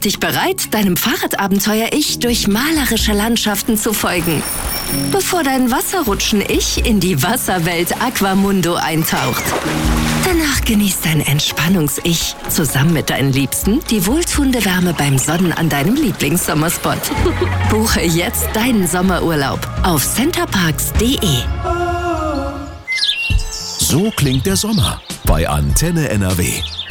dich bereit, deinem Fahrradabenteuer-Ich durch malerische Landschaften zu folgen, bevor dein Wasserrutschen-Ich in die Wasserwelt Aquamundo eintaucht. Danach genießt dein Entspannungs-Ich zusammen mit deinen Liebsten die wohltuende Wärme beim Sonnen an deinem Lieblingssommerspot. Buche jetzt deinen Sommerurlaub auf centerparks.de. So klingt der Sommer bei Antenne NRW.